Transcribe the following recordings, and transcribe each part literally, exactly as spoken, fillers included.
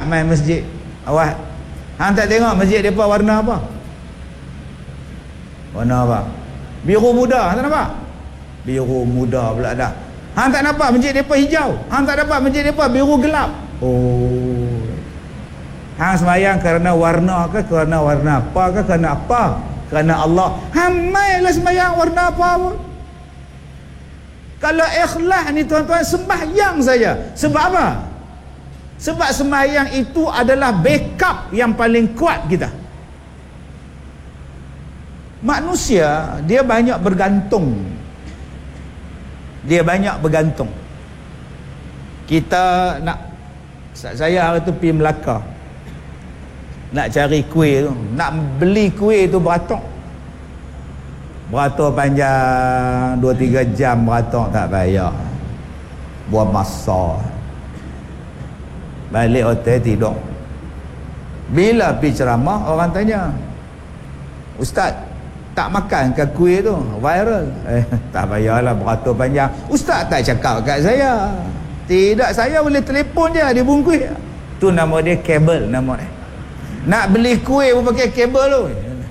main masjid. Awas, hang tak tengok masjid depa warna apa? Warna apa? Biru muda, hang tak nampak? Biru muda pula dah. Hang tak nampak masjid depa hijau. Hang tak nampak masjid depa biru gelap. Oh. Hang sembahyang kerana warna ke, kerana warna apa ke, kerana apa? Kerana Allah. Hang mailah sembahyang warna apa pun. Kalau ikhlas ni tuan-tuan, sembahyang saja. Sebab apa? Sebab sembahyang itu adalah backup yang paling kuat kita. Manusia dia banyak bergantung. Dia banyak bergantung. Kita nak, saya hari tu pergi Melaka, nak cari kuih tu, nak beli kuih tu beratok. Beratok panjang dua tiga jam, beratok tak payah. Buat masa. Balik hotel tidur. Bila pergi ceramah, orang tanya, Ustaz, tak makan ke kuih tu? Viral. Eh, tak payahlah beratur panjang. Ustaz tak cakap kat saya. Tidak, saya boleh telefon je, dia bung kuih. Tu nama dia kabel, nama dia. Nak beli kuih pun pakai kabel tu.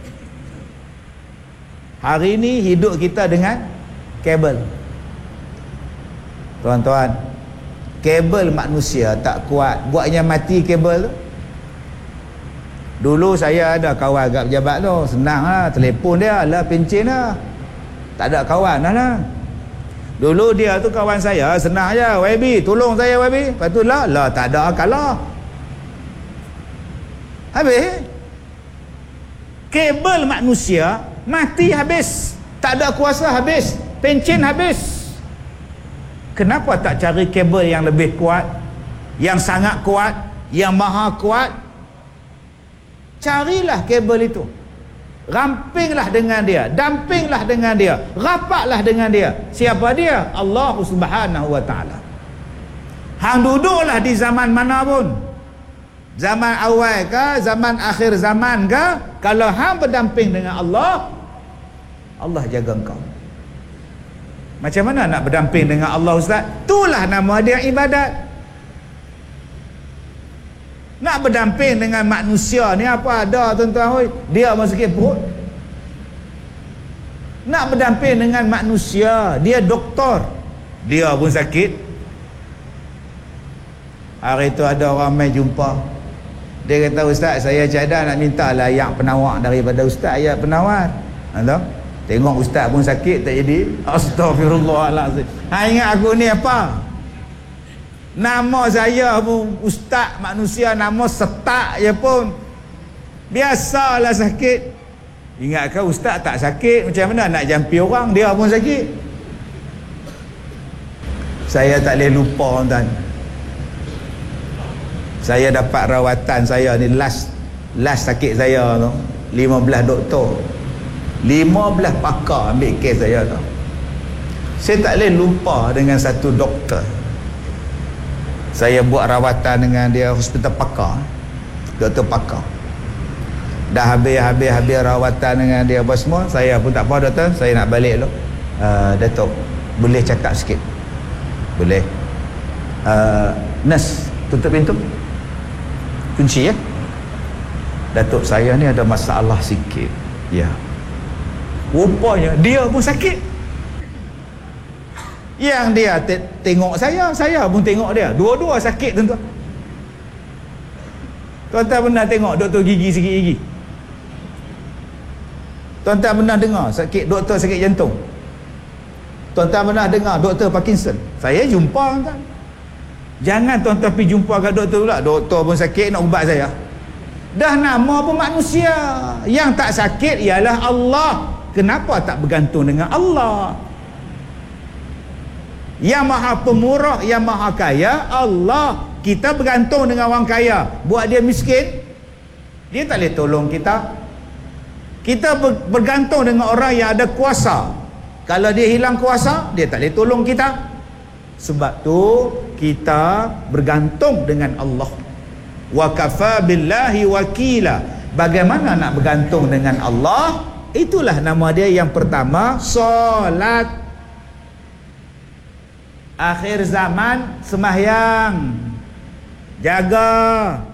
Hari ni hidup kita dengan kabel. Tuan-tuan, kabel manusia tak kuat. Buatnya mati kabel tu. Dulu saya ada kawan kat pejabat tu, senang lah, telefon dia lah, pencen lah. Tak ada kawan lah lah. Dulu dia tu kawan saya, senang je, Y B, tolong saya Y B. Lepas tu lah, lah tak ada kalah. Habis kabel manusia mati habis. Tak ada kuasa habis. Pencen habis. Kenapa tak cari kabel yang lebih kuat, yang sangat kuat, yang maha kuat? Carilah kabel itu, rampinglah dengan dia, dampinglah dengan dia, rapatlah dengan dia. Siapa dia? Allah Subhanahu wa ta'ala. Hang duduklah di zaman mana pun, zaman awal ke, zaman akhir zaman ke, kalau hang berdamping dengan Allah, Allah jaga engkau. Macam mana nak berdamping dengan Allah, Ustaz? Itulah nama dia ibadat. Nak berdamping dengan manusia ni apa ada, tuan-tuan? Oi, dia mau sakit perut. Nak berdamping dengan manusia, dia doktor, dia pun sakit. Hari tu ada orang main jumpa. Dia kata, Ustaz, saya cadang nak minta layak penawar daripada Ustaz, ayat penawar. Ada? Tengok Ustaz pun sakit tak jadi. Astagfirullahalazim. Ha, ingat aku ni apa? Nama saya pun Ustaz manusia, nama setak je pun biasalah sakit. Ingat ke Ustaz tak sakit? Macam mana nak jampi orang, dia pun sakit. Saya tak boleh lupa, tuan. Saya dapat rawatan saya ni, last last sakit saya tu, lima belas doktor, lima belas pakar ambil kes saya tu. Saya tak boleh lupa dengan satu doktor. Saya buat rawatan dengan dia, hospital pakar, doktor pakar. Dah habis-habis-habis rawatan dengan dia apa semua, saya pun tak apa, doktor, saya nak balik dulu. Uh, Datuk, boleh cakap sikit? Boleh. Uh, nurse, tutup pintu. Kunci ya. Datuk, saya ni ada masalah sikit. Ya. Rupanya dia pun sakit. Yang dia te- tengok saya, saya pun tengok dia. Dua-dua sakit, tuan-tuan. Tuan-tuan pernah tengok doktor gigi sakit gigi? Tuan-tuan pernah dengar sakit doktor sakit jantung? Tuan-tuan pernah dengar doktor Parkinson? Saya jumpa, tuan-tuan. Jangan tuan-tuan pergi jumpa kat doktor pula, doktor pun sakit nak ubat saya. Dah nama pun manusia. Yang tak sakit ialah Allah. Kenapa tak bergantung dengan Allah? Yang maha pemurah, yang maha kaya, Allah. Kita bergantung dengan orang kaya, buat dia miskin, dia tak boleh tolong kita. Kita bergantung dengan orang yang ada kuasa, kalau dia hilang kuasa, dia tak boleh tolong kita. Sebab tu kita bergantung dengan Allah. Wa kafa billahi wakila. Bagaimana nak bergantung dengan Allah? Itulah nama dia yang pertama, solat. Akhir zaman, sembahyang. Jaga.